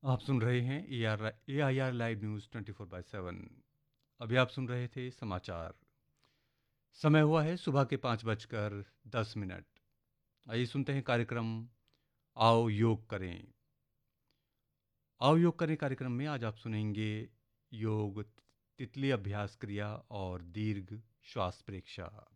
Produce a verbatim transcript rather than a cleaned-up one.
आप सुन रहे हैं A R A I R live news twenty four by seven. अभी आप सुन रहे थे समाचार। समय हुआ है सुबह के पाँच बजकर दस मिनट। आइए सुनते हैं कार्यक्रम आओ योग करें। आओ योग करें कार्यक्रम में आज आप सुनेंगे योग, तितली अभ्यास क्रिया और दीर्घ श्वास प्रेक्षा।